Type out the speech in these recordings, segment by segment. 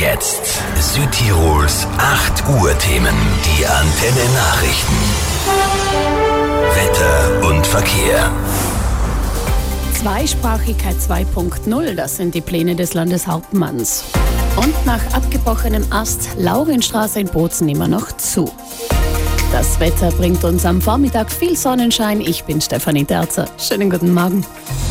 jetzt Südtirols 8 Uhr Themen. Die Antenne Nachrichten. Wetter und Verkehr. Zweisprachigkeit 2.0, das sind die Pläne des Landeshauptmanns. Und nach abgebrochenem Ast Laurinstraße in Bozen immer noch zu. Das Wetter bringt uns am Vormittag viel Sonnenschein. Ich bin Stefanie Terzer. Schönen guten Morgen.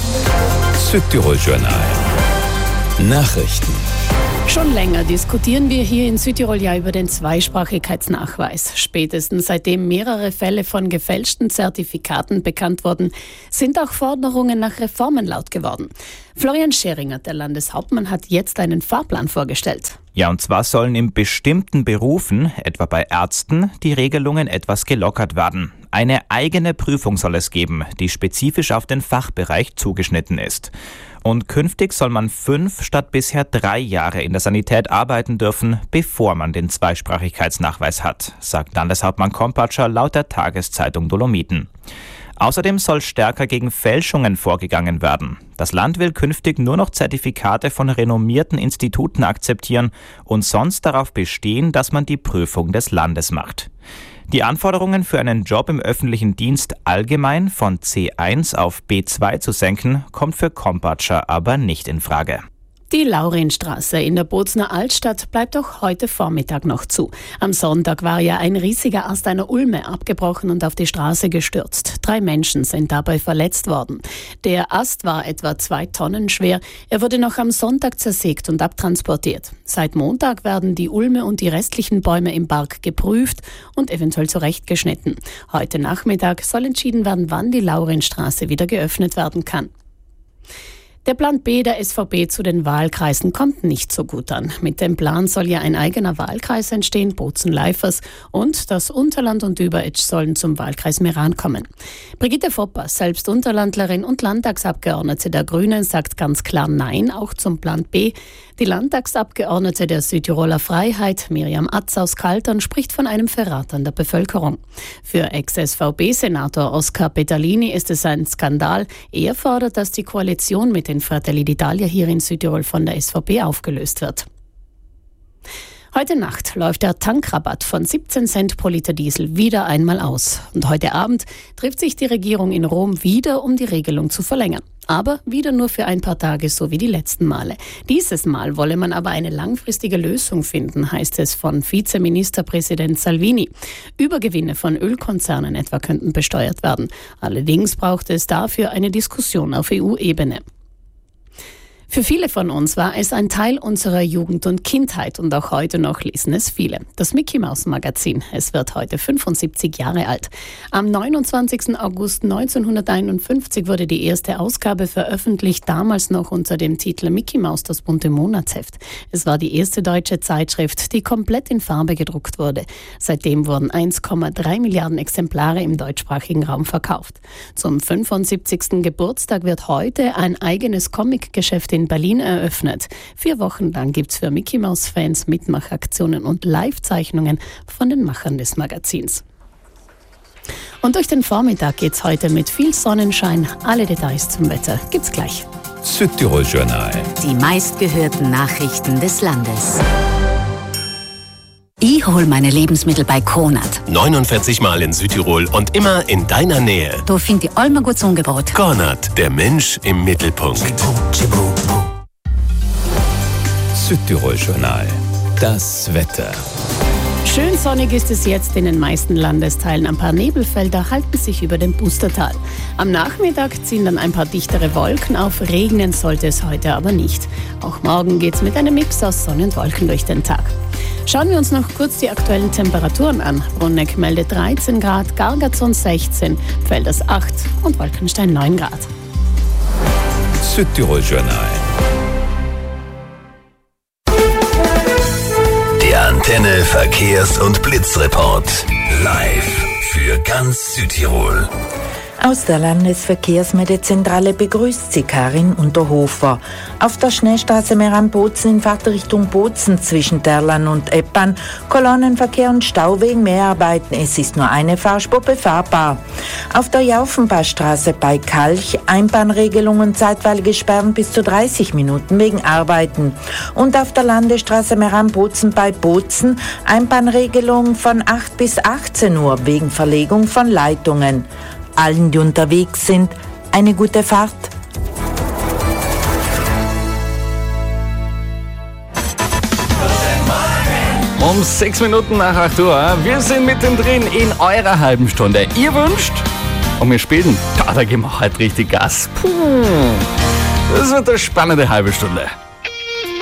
Südtirol Journal. Nachrichten. Schon länger diskutieren wir hier in Südtirol ja über den Zweisprachigkeitsnachweis. Spätestens seitdem mehrere Fälle von gefälschten Zertifikaten bekannt wurden, sind auch Forderungen nach Reformen laut geworden. Florian Scheringer, der Landeshauptmann, hat jetzt einen Fahrplan vorgestellt. Ja, und zwar sollen in bestimmten Berufen, etwa bei Ärzten, die Regelungen etwas gelockert werden. Eine eigene Prüfung soll es geben, die spezifisch auf den Fachbereich zugeschnitten ist. Und künftig soll man 5 statt bisher 3 Jahre in der Sanität arbeiten dürfen, bevor man den Zweisprachigkeitsnachweis hat, sagt Landeshauptmann Kompatscher laut der Tageszeitung Dolomiten. Außerdem soll stärker gegen Fälschungen vorgegangen werden. Das Land will künftig nur noch Zertifikate von renommierten Instituten akzeptieren und sonst darauf bestehen, dass man die Prüfung des Landes macht. Die Anforderungen für einen Job im öffentlichen Dienst allgemein von C1 auf B2 zu senken, kommt für Kompatscher aber nicht in Frage. Die Laurinstraße in der Bozener Altstadt bleibt auch heute Vormittag noch zu. Am Sonntag war ja ein riesiger Ast einer Ulme abgebrochen und auf die Straße gestürzt. 3 Menschen sind dabei verletzt worden. Der Ast war etwa 2 Tonnen schwer. Er wurde noch am Sonntag zersägt und abtransportiert. Seit Montag werden die Ulme und die restlichen Bäume im Park geprüft und eventuell zurechtgeschnitten. Heute Nachmittag soll entschieden werden, wann die Laurinstraße wieder geöffnet werden kann. Der Plan B der SVP zu den Wahlkreisen kommt nicht so gut an. Mit dem Plan soll ja ein eigener Wahlkreis entstehen, Bozen-Leifers, und das Unterland und Überetsch sollen zum Wahlkreis Meran kommen. Brigitte Fopper, selbst Unterlandlerin und Landtagsabgeordnete der Grünen, sagt ganz klar Nein, auch zum Plan B. Die Landtagsabgeordnete der Südtiroler Freiheit, Miriam Atz aus Kaltern, spricht von einem Verrat an der Bevölkerung. Für Ex-SVP-Senator Oskar Petalini ist es ein Skandal. Er fordert, dass die Koalition mit den Fratelli d'Italia hier in Südtirol von der SVP aufgelöst wird. Heute Nacht läuft der Tankrabatt von 17 Cent pro Liter Diesel wieder einmal aus. Und heute Abend trifft sich die Regierung in Rom wieder, um die Regelung zu verlängern. Aber wieder nur für ein paar Tage, so wie die letzten Male. Dieses Mal wolle man aber eine langfristige Lösung finden, heißt es von Vizeministerpräsident Salvini. Übergewinne von Ölkonzernen etwa könnten besteuert werden. Allerdings braucht es dafür eine Diskussion auf EU-Ebene. Für viele von uns war es ein Teil unserer Jugend und Kindheit und auch heute noch lesen es viele. Das Mickey Maus Magazin, es wird heute 75 Jahre alt. Am 29. August 1951 wurde die erste Ausgabe veröffentlicht, damals noch unter dem Titel Mickey Maus, das bunte Monatsheft. Es war die erste deutsche Zeitschrift, die komplett in Farbe gedruckt wurde. Seitdem wurden 1,3 Milliarden Exemplare im deutschsprachigen Raum verkauft. Zum 75. Geburtstag wird heute ein eigenes Comicgeschäft in Berlin eröffnet. 4 Wochen lang gibt's für Mickey Maus Fans Mitmachaktionen und Live-Zeichnungen von den Machern des Magazins. Und durch den Vormittag geht's heute mit viel Sonnenschein. Alle Details zum Wetter gibt's gleich. Südtirol Journal. Die meistgehörten Nachrichten des Landes. Ich hol meine Lebensmittel bei Konrad. 49 Mal in Südtirol und immer in deiner Nähe. Da finde ich allem ein gutes Angebot. Konrad, der Mensch im Mittelpunkt. Südtirol Journal. Das Wetter. Schön sonnig ist es jetzt in den meisten Landesteilen. Ein paar Nebelfelder halten sich über dem Pustertal. Am Nachmittag ziehen dann ein paar dichtere Wolken auf. Regnen sollte es heute aber nicht. Auch morgen geht's mit einem Mix aus Sonne und Wolken durch den Tag. Schauen wir uns noch kurz die aktuellen Temperaturen an. Brunneck meldet 13 Grad, Gargatzon 16, Pfälders 8 und Wolkenstein 9 Grad. Südtirol Journal. Der Antenne Verkehrs- und Blitzreport. Live für ganz Südtirol. Aus der Landesverkehrsmeldezentrale begrüßt sie Karin Unterhofer. Auf der Schnellstraße Meran-Bozen in Fahrtrichtung Bozen zwischen Terlan und Eppan, Kolonnenverkehr und Stau wegen Mehrarbeiten. Es ist nur eine Fahrspur befahrbar. Auf der Jaufenbachstraße bei Kalch Einbahnregelungen, zeitweilige Sperren bis zu 30 Minuten wegen Arbeiten. Und auf der Landesstraße Meran-Bozen bei Bozen Einbahnregelung von 8 bis 18 Uhr wegen Verlegung von Leitungen. Allen, die unterwegs sind, eine gute Fahrt. Um 6 Minuten nach 8 Uhr. Wir sind mittendrin in eurer halben Stunde. Ihr wünscht und wir spielen. Da geben wir heute richtig Gas. Das wird eine spannende halbe Stunde.